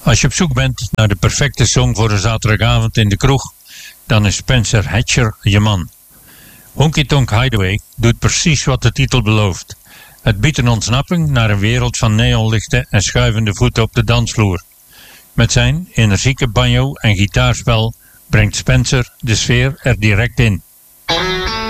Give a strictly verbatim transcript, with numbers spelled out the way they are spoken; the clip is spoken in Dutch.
Als je op zoek bent naar de perfecte song voor een zaterdagavond in de kroeg, dan is Spencer Hatcher je man. Honky Tonk Hideaway doet precies wat de titel belooft. Het biedt een ontsnapping naar een wereld van neonlichten en schuivende voeten op de dansvloer. Met zijn energieke banjo en gitaarspel brengt Spencer de sfeer er direct in.